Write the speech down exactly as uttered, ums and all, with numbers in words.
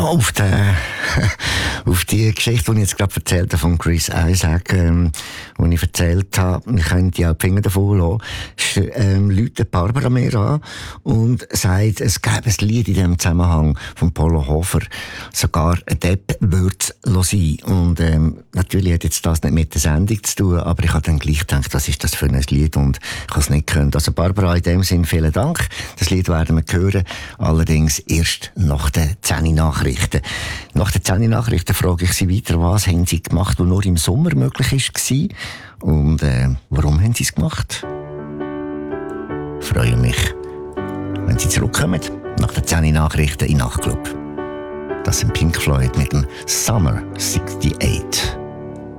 Auf, den, auf die Geschichte, die ich jetzt gerade erzählt habe von Chris Isaak, ähm, die ich erzählt habe, ich könnte ja die Finger davon lassen, ähm, läutet Barbara mir an und sagt, es gäbe ein Lied in diesem Zusammenhang von Polo Hofer, sogar ein Depp würde es sein. Und ähm, natürlich hat jetzt das nicht mit der Sendung zu tun, aber ich habe dann gleich gedacht, was ist das für ein Lied und ich habe es nicht gehört. Also Barbara, in dem Sinn vielen Dank. Das Lied werden wir hören, allerdings erst nach den zehn Nachrichten. Nach den zehn Nachrichten frage ich Sie weiter, was haben Sie gemacht, was nur im Sommer möglich war und äh, warum haben Sie es gemacht? Ich freue mich, wenn Sie zurückkommen nach den zehn Nachrichten in Nachtclub. Das sind Pink Floyd mit dem Summer achtundsiebzig.